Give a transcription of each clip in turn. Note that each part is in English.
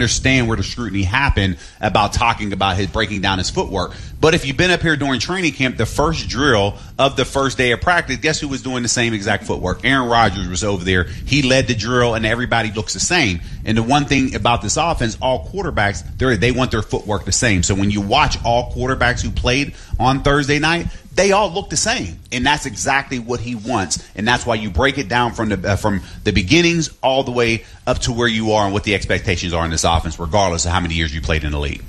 understand where the scrutiny happened about talking about his breaking down his footwork. But if you've been up here during training camp, the first drill of the first day of practice, guess who was doing the same exact footwork? Aaron Rodgers was over there. He led the drill, and everybody looks the same. And the one thing about this offense, all quarterbacks, they want their footwork the same. So when you watch all quarterbacks who played on Thursday night, they all look the same, and that's exactly what he wants, and that's why you break it down from the beginnings all the way up to where you are and what the expectations are in this offense, regardless of how many years you played in the league.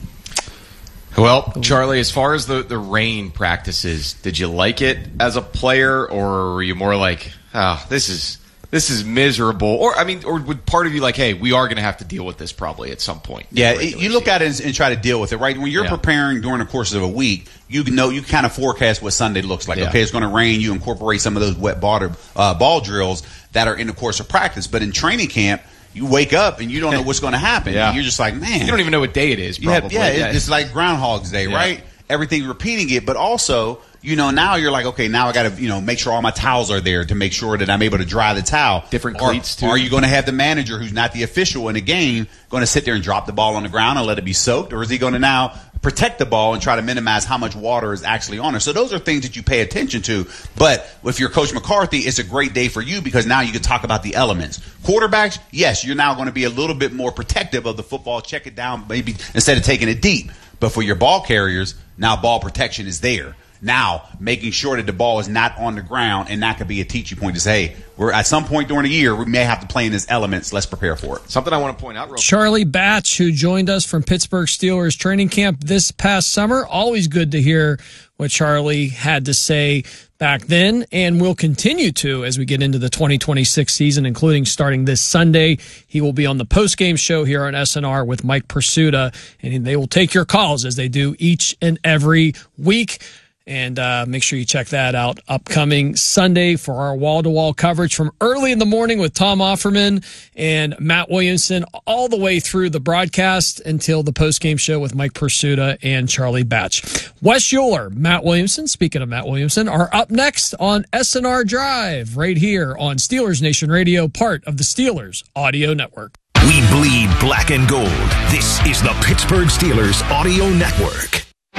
Well, Charlie, as far as the rain practices, did you like it as a player, or were you more like, this is miserable? Or would part of you like, hey, we are going to have to deal with this probably at some point? Yeah, you look at it and try to deal with it, right? When you're preparing during the course of a week, you kind of forecast what Sunday looks like. Yeah. Okay, it's going to rain. You incorporate some of those wet ball drills that are in the course of practice. But in training camp, you wake up and you don't know what's going to happen. Yeah. You're just like, man. You don't even know what day it is, probably. It's like Groundhog's Day, right? Everything's repeating it, but also, now you're like, okay, now I got to, make sure all my towels are there to make sure that I'm able to dry the towel. Different cleats, too. Are you going to have the manager who's not the official in the game going to sit there and drop the ball on the ground and let it be soaked? Or is he going to now protect the ball and try to minimize how much water is actually on it? So those are things that you pay attention to. But if you're Coach McCarthy, it's a great day for you because now you can talk about the elements. Quarterbacks, yes, you're now going to be a little bit more protective of the football, check it down maybe instead of taking it deep. But for your ball carriers, now ball protection is there. Now, making sure that the ball is not on the ground, and that could be a teaching point to say, hey, we're at some point during the year, we may have to play in these elements. Let's prepare for it. Something I want to point out real quick. Charlie Batch, who joined us from Pittsburgh Steelers training camp this past summer. Always good to hear what Charlie had to say back then and will continue to as we get into the 2026 season, including starting this Sunday. He will be on the postgame show here on SNR with Mike Pursuta, and they will take your calls as they do each and every week. And make sure you check that out upcoming Sunday for our wall-to-wall coverage from early in the morning with Tom Offerman and Matt Williamson all the way through the broadcast until the postgame show with Mike Pursuta and Charlie Batch. Wes Euler, Matt Williamson, speaking of Matt Williamson, are up next on SNR Drive right here on Steelers Nation Radio, part of the Steelers Audio Network. We bleed black and gold. This is the Pittsburgh Steelers Audio Network.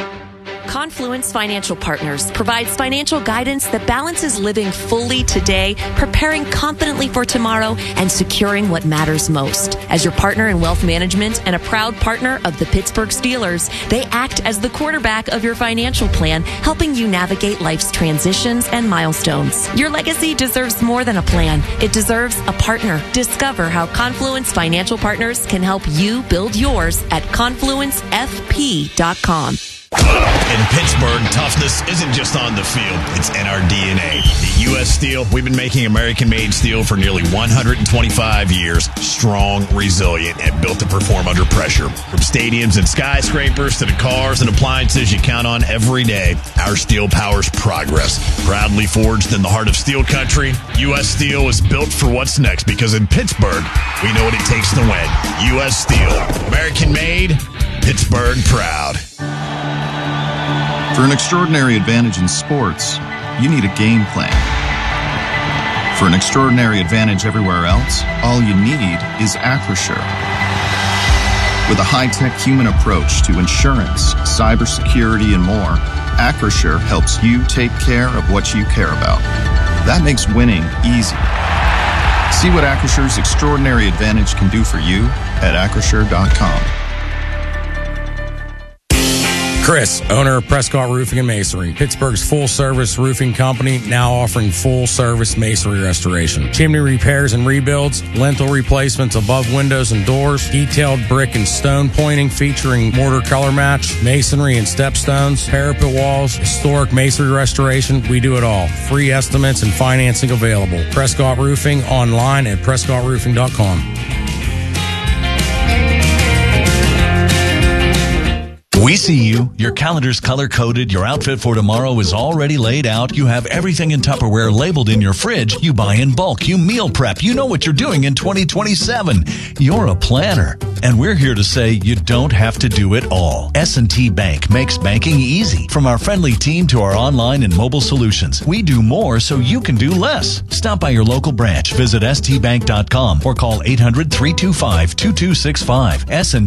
Confluence Financial Partners provides financial guidance that balances living fully today, preparing confidently for tomorrow, and securing what matters most. As your partner in wealth management and a proud partner of the Pittsburgh Steelers, they act as the quarterback of your financial plan, helping you navigate life's transitions and milestones. Your legacy deserves more than a plan. It deserves a partner. Discover how Confluence Financial Partners can help you build yours at confluencefp.com. In Pittsburgh, toughness isn't just on the field, it's in our DNA. At U.S. Steel, we've been making American-made steel for nearly 125 years. Strong, resilient, and built to perform under pressure. From stadiums and skyscrapers to the cars and appliances you count on every day, our steel powers progress. Proudly forged in the heart of steel country, U.S. Steel is built for what's next because in Pittsburgh, we know what it takes to win. U.S. Steel, American-made, Pittsburgh proud. For an extraordinary advantage in sports, you need a game plan. For an extraordinary advantage everywhere else, all you need is Acrisure. With a high-tech human approach to insurance, cybersecurity, and more, Acrisure helps you take care of what you care about. That makes winning easy. See what Acrisure's extraordinary advantage can do for you at Acrisure.com. Chris, owner of Prescott Roofing and Masonry, Pittsburgh's full-service roofing company, now offering full-service masonry restoration. Chimney repairs and rebuilds, lintel replacements above windows and doors, detailed brick and stone pointing featuring mortar color match, masonry and stepstones, parapet walls, historic masonry restoration. We do it all. Free estimates and financing available. Prescott Roofing online at PrescottRoofing.com. We see you. Your calendar's color-coded. Your outfit for tomorrow is already laid out. You have everything in Tupperware labeled in your fridge. You buy in bulk. You meal prep. You know what you're doing in 2027. You're a planner. And we're here to say you don't have to do it all. S&T Bank makes banking easy. From our friendly team to our online and mobile solutions, we do more so you can do less. Stop by your local branch. Visit stbank.com or call 800-325-2265. S&T